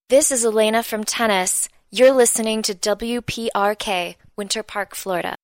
This is Elena from tennis. You're listening to WPRK, Winter Park, Florida.